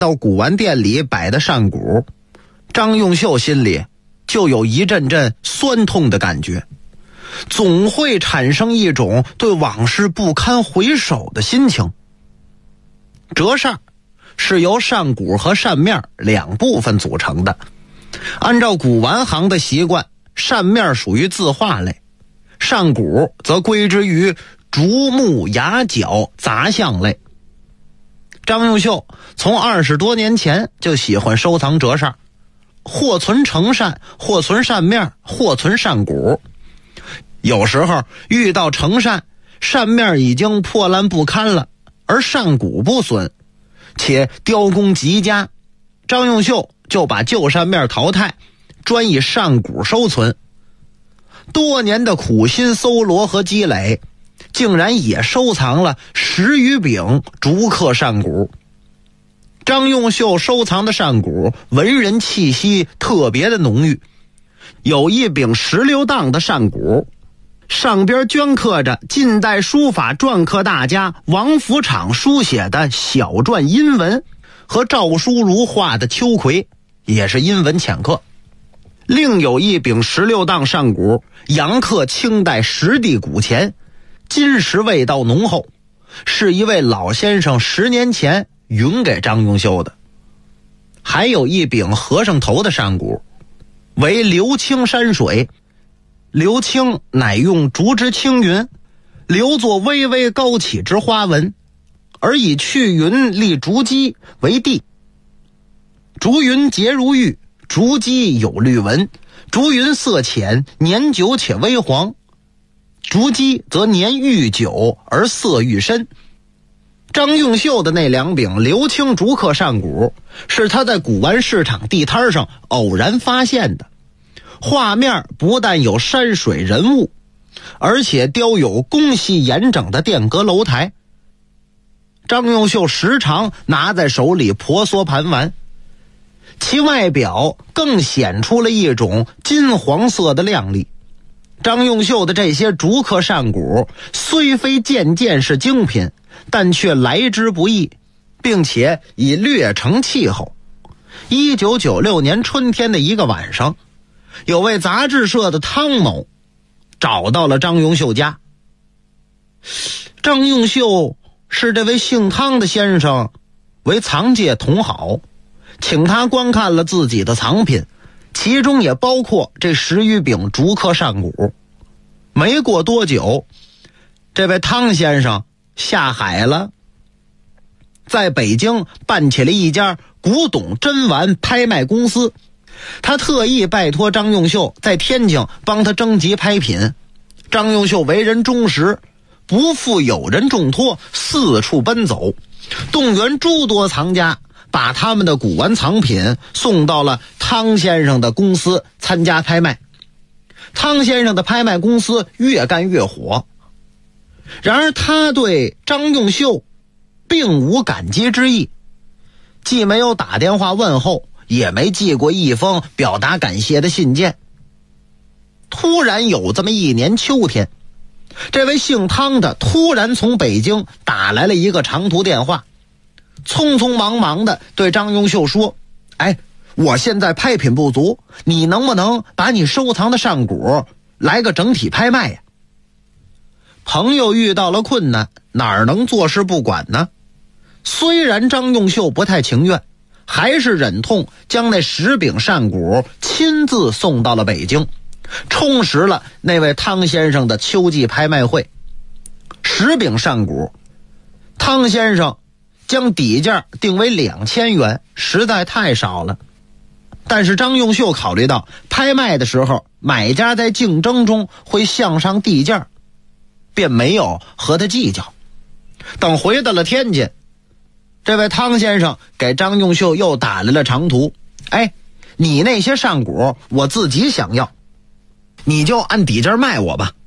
到古玩店里摆的扇骨，张用秀心里就有一阵阵酸痛的感觉，总会产生一种对往事不堪回首的心情。折扇是由扇骨和扇面两部分组成的，按照古玩行的习惯，扇面属于字画类，扇骨则归之于竹木牙角杂项类。张用秀从20多年前就喜欢收藏折扇，或存成扇，或存扇面，或存扇骨。有时候遇到成扇，扇面已经破烂不堪了，而扇骨不损，且雕工极佳，张用秀就把旧扇面淘汰，专以扇骨收存。多年的苦心搜罗和积累，竟然也收藏了10余柄竹刻扇骨。张用秀收藏的扇骨文人气息特别的浓郁，有一柄16档的扇骨，上边镌刻着近代书法篆刻大家王府场书写的小篆阴文和赵书如画的秋葵，也是阴文浅刻。另有一柄16档扇骨，阳刻清代实地古钱，金石味道浓厚，是一位老先生10年前匀给张用秀的。还有一柄和尚头的扇骨，为流青山水，流青乃用竹之青云，留作微微高起之花纹，而以去云立竹基为地。竹云洁如玉，竹基有绿纹，竹云色浅，年久且微黄，竹基则年愈久而色愈深。张用秀的那2柄流青竹刻扇骨，是他在古玩市场地摊上偶然发现的。画面不但有山水人物，而且雕有工细严整的殿阁楼台。张用秀时常拿在手里婆娑盘玩，其外表更显出了一种金黄色的亮丽。张用秀的这些竹刻扇骨虽非件是精品，但却来之不易，并且已略成气候。1996年春天的一个晚上，有位杂志社的汤某找到了张用秀家。张用秀是这位姓汤的先生为藏界同好，请他观看了自己的藏品，其中也包括这10余柄竹刻扇骨。没过多久，这位汤先生下海了，在北京办起了一家古董珍玩拍卖公司。他特意拜托张用秀在天津帮他征集拍品。张用秀为人忠实，不负有人重托，四处奔走，动员诸多藏家，把他们的古玩藏品送到了汤先生的公司参加拍卖。汤先生的拍卖公司越干越火，然而他对张用秀并无感激之意，既没有打电话问候，也没寄过一封表达感谢的信件。突然有这么一年秋天，这位姓汤的突然从北京打来了一个长途电话，匆匆忙忙的对张用秀说：我现在拍品不足，你能不能把你收藏的扇骨来个整体拍卖呀？朋友遇到了困难，哪能坐视不管呢？虽然张用秀不太情愿，还是忍痛将那10柄扇骨亲自送到了北京，充实了那位汤先生的秋季拍卖会。10柄扇骨，汤先生将底价定为2000元，实在太少了。但是张用秀考虑到拍卖的时候买家在竞争中会向上递价，便没有和他计较。等回到了天津，这位汤先生给张用秀又打来了长途：你那些扇骨我自己想要，你就按底价卖我吧。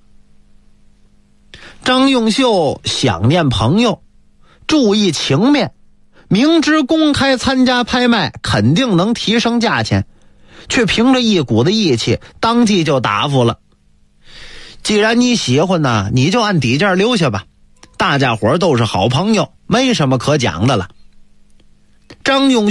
张用秀想念朋友，注意情面，明知公开参加拍卖肯定能提升价钱，却凭着一股的义气当即就答复了：既然你喜欢呢，你就按底价留下吧，大家伙都是好朋友，没什么可讲的了。张用